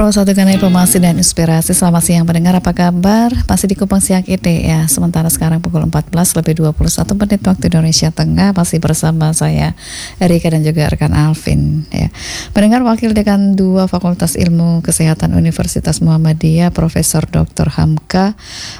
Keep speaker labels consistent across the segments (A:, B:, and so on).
A: Pro satukan informasi dan inspirasi. Selamat siang pendengar, apa kabar? Masih di Kupang Siang ini ya. Sementara sekarang pukul 14:21 waktu Indonesia Tengah. Masih bersama saya Erika dan juga rekan Alvin ya. Pendengar, Wakil Dekan 2 Fakultas Ilmu Kesehatan Universitas Muhammadiyah Profesor Dr. Hamka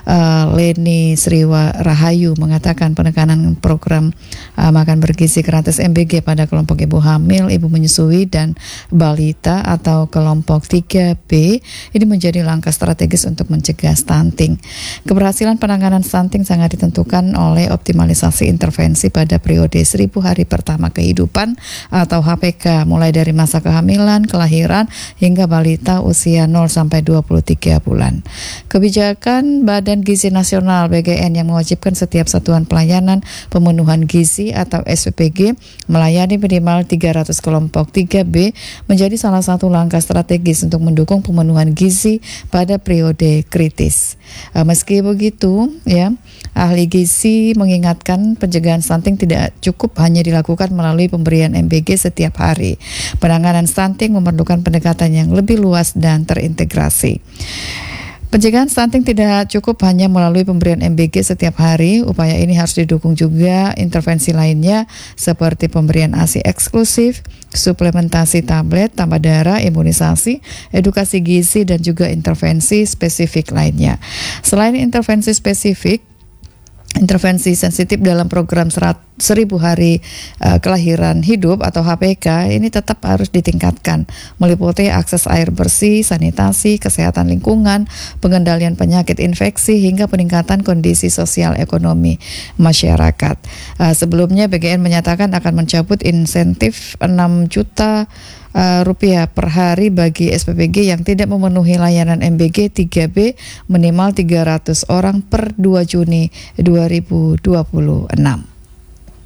A: Leni Sriwa Rahayu mengatakan penekanan program makan bergizi gratis MBG pada kelompok ibu hamil, ibu menyusui dan balita atau kelompok 3B ini menjadi langkah strategis untuk mencegah stunting. Keberhasilan penanganan stunting sangat ditentukan oleh optimalisasi intervensi pada periode 1000 hari pertama kehidupan atau HPK, mulai dari masa kehamilan, kelahiran hingga balita usia 0 sampai 23 bulan. Kebijakan Badan Gizi Nasional BGN yang mewajibkan setiap satuan pelayanan pemenuhan gizi atau SPPG melayani minimal 300 kelompok 3B menjadi salah satu langkah strategis untuk mendukung pemenuhan gizi pada periode kritis. Meski begitu, ya, ahli gizi mengingatkan pencegahan stunting tidak cukup hanya dilakukan melalui pemberian MBG setiap hari. Penanganan stunting memerlukan pendekatan yang lebih luas dan terintegrasi. Pencegahan stunting tidak cukup hanya melalui pemberian MBG setiap hari. Upaya ini harus didukung juga intervensi lainnya seperti pemberian ASI eksklusif, suplementasi tablet, tambah darah, imunisasi, edukasi gizi, dan juga intervensi spesifik lainnya. Selain intervensi spesifik, intervensi sensitif dalam program 1000 hari kelahiran hidup atau HPK ini tetap harus ditingkatkan, meliputi akses air bersih, sanitasi, kesehatan lingkungan, pengendalian penyakit infeksi, hingga peningkatan kondisi sosial ekonomi masyarakat. Sebelumnya BGN menyatakan akan mencabut insentif 6 juta rupiah per hari bagi SPPG yang tidak memenuhi layanan MBG 3B minimal 300 orang per 2 Juni 2026.